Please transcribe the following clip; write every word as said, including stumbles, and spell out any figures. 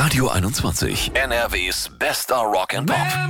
Radio einundzwanzig, N R Ws bester Rock and Pop.